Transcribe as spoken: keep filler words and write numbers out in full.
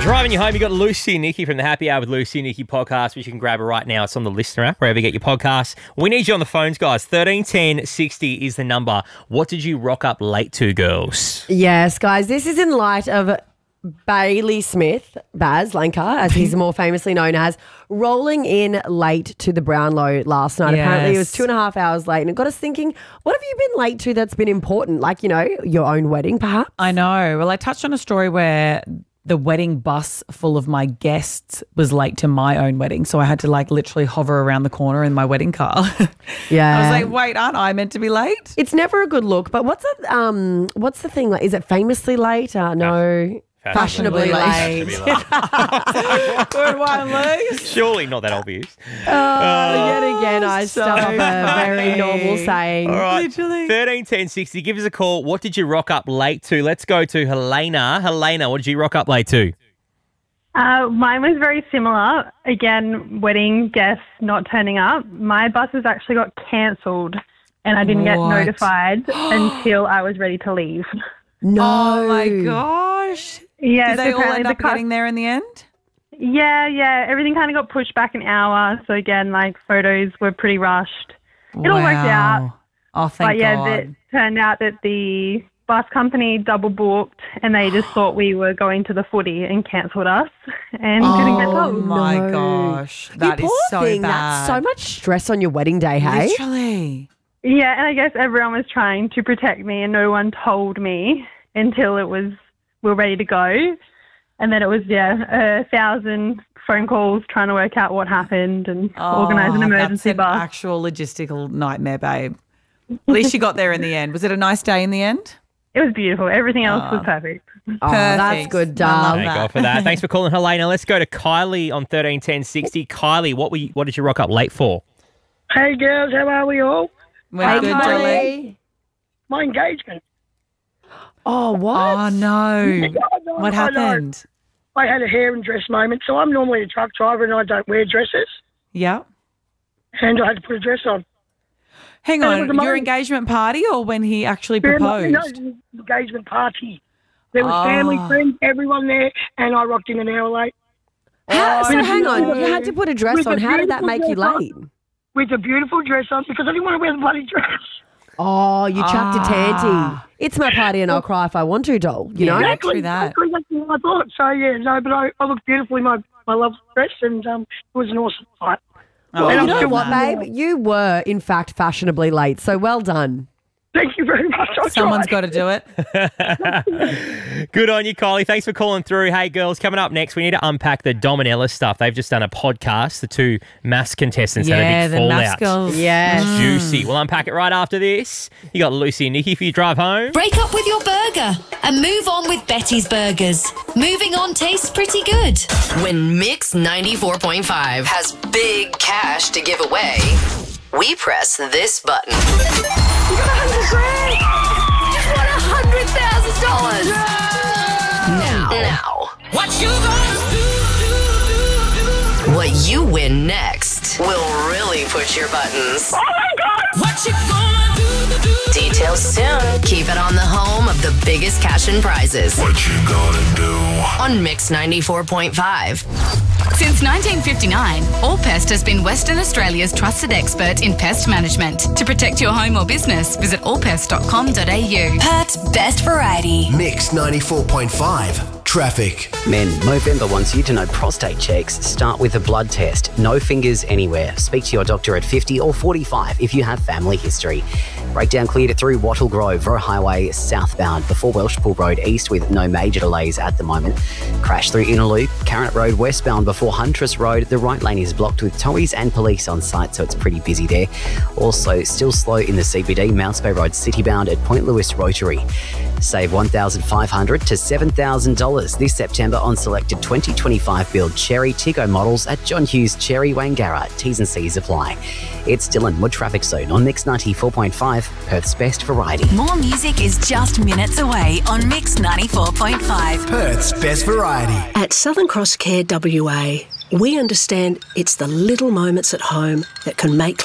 Driving you home, you got Lucy and Nikki from the Happy Hour with Lucy and Nikki podcast, which you can grab it right now. It's on the Listener app, wherever you get your podcasts. We need you on the phones, guys. thirteen ten sixty is the number. What did you rock up late to, girls? Yes, guys, this is in light of Bailey Smith, Baz Lanka, as he's more famously known as, rolling in late to the Brownlow last night. Yes. Apparently it was two and a half hours late, and it got us thinking, what have you been late to that's been important? Like, you know, your own wedding, perhaps? I know. Well, I touched on a story where the wedding bus full of my guests was late to my own wedding. So I had to like literally hover around the corner in my wedding car. Yeah. I was like, wait, aren't I meant to be late? It's never a good look, but what's the, um, what's the thing? Like, is it famously late? Uh, no. Fashionably, Fashionably late. late. Good one, Luce. Surely not that obvious. Oh, yet again, I so stuck up a very funny. normal saying. All right, Literally. thirteen ten sixty, give us a call. What did you rock up late to? Let's go to Helena. Helena, what did you rock up late to? Uh, mine was very similar. Again, wedding guests not turning up. My buses actually got cancelled and I didn't get What? notified until I was ready to leave. No. Oh, my gosh. Yeah, Did they so all apparently end the up cus- getting there in the end? Yeah, yeah. Everything kind of got pushed back an hour. So again, like photos were pretty rushed. It all worked out. Wow. Oh, thank But yeah, God. it turned out that the bus company double booked and they just thought we were going to the footy and cancelled us and didn't get Oh, told. my no. gosh. You That is poor so thing. bad. That's so much stress on your wedding day, hey? Literally. Yeah, and I guess everyone was trying to protect me and no one told me until it was we were ready to go. And then it was, yeah, a thousand phone calls trying to work out what happened and organise an Oh, emergency that's an bus. actual logistical nightmare, babe. At least you got there in the end. Was it a nice day in the end? It was beautiful. Everything else was perfect. Oh, that's Perfect. good, I love darling. Thank that. God for that. Thanks for calling, Helena. Let's go to Kylie on thirteen ten sixty. Kylie, what were you, what did you rock up late for? Hey girls, how are we all? We're Hey, good, darling. Kylie. My engagement. Oh, what? Oh, no. I know, What I know. happened? I had a hair and dress moment, so I'm normally a truck driver and I don't wear dresses, Yeah. and I had to put a dress on. Hang And it on, was your amazing. engagement party or when he actually Yeah, proposed? No, no, engagement party. There was Oh. family, friends, everyone there, and I rocked in an hour late How, so Oh, hang on, no. you had to put a dress With on. a How did that beautiful make you dress on. late? with a beautiful dress on because I didn't want to wear the bloody dress. Oh, you chucked a tanty. Ah. It's my party and I'll cry if I want to, doll. You Yeah. know? Exactly. True that. Exactly, that's what I thought. So yeah, no, but I, I looked beautiful in my, my love dress, and um, it was an awesome fight. Oh, And You I'm know still- what, babe? You were, in fact, fashionably late. So well done. Thank you very much. I'll Someone's try. got to do it. Good on you, Kylie. Thanks for calling through. Hey, girls, coming up next, we need to unpack the Dominella stuff. They've just done a podcast. The two mass contestants Yeah, had a the big fallout. mask girls. Yes. Juicy. We'll unpack it right after this. You got Lucy and Nikki for your drive home. Break up with your burger and move on with Betty's Burgers. Moving on tastes pretty good. When Mix ninety-four point five has big cash to give away, we press this button. Now, now, what you gonna do? What you win next will really push your buttons. Oh my God! What you gonna do? Details soon. Keep it on the home of the biggest cash and prizes. What you gonna do? On Mix ninety-four point five. Since nineteen fifty-nine, Allpest has been Western Australia's trusted expert in pest management. To protect your home or business, visit allpest dot com dot a u. Perth's best variety. Mix ninety-four point five. Traffic. Men, Movember wants you to know prostate checks start with a blood test. No fingers anywhere. Speak to your doctor at fifty or forty-five if you have family history. Breakdown cleared through Wattle Grove, Roe Highway southbound before Welshpool Road east with no major delays at the moment. Crash through Inner Loop, Carrot Road westbound before Huntress Road. The right lane is blocked with towies and police on site, so it's pretty busy there. Also, still slow in the C B D, Mounts Bay Road citybound at Point Lewis Rotary. Save one thousand five hundred dollars to seven thousand dollars this September on selected twenty twenty-five build Cherry Tiggo models at John Hughes Cherry Wangara. T's and C's apply. It's Dylan, more traffic soon on Mix ninety-four point five, Perth's best variety. More music is just minutes away on Mix ninety-four point five. Perth's best variety. At Southern Cross Care W A, we understand it's the little moments at home that can make